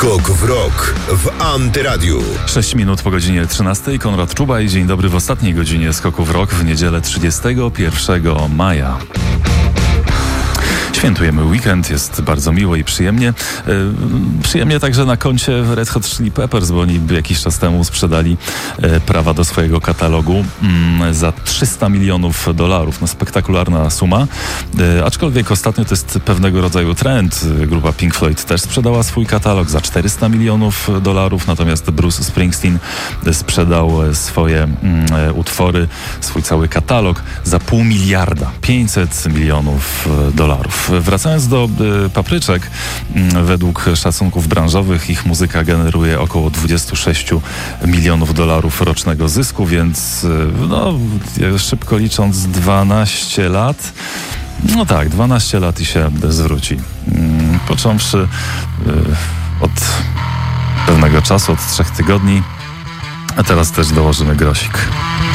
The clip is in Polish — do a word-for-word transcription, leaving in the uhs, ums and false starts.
Skok w rok w Antyradiu. sześć minut po godzinie trzynastej. Konrad Czubaj. Dzień dobry w ostatniej godzinie Skoku w rok w niedzielę trzydziestego pierwszego maja. Świętujemy weekend, jest bardzo miło i przyjemnie. Yy, przyjemnie także na koncie Red Hot Chili Peppers, bo oni jakiś czas temu sprzedali yy, prawa do swojego katalogu yy, za trzysta milionów dolarów. No, spektakularna suma. Yy, aczkolwiek ostatnio to jest pewnego rodzaju trend. Grupa Pink Floyd też sprzedała swój katalog za czterysta milionów dolarów, natomiast Bruce Springsteen sprzedał swoje yy, utwory, swój cały katalog za pół miliarda, pięćset milionów dolarów. Wracając do y, papryczek, y, według szacunków branżowych ich muzyka generuje około dwadzieścia sześć milionów dolarów rocznego zysku, więc y, no, szybko licząc dwanaście lat, no tak, dwanaście lat i się zwróci. Y, począwszy y, od pewnego czasu, od trzech tygodni, a teraz też dołożymy grosik.